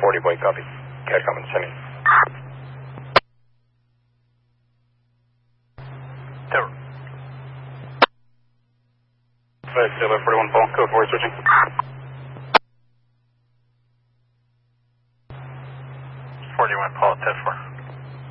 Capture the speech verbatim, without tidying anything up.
forty, Blake, copy. Cat coming, sending. Tower. Five, Taylor, forty-one, Paul, code four, switching. forty-one, Paul, test four.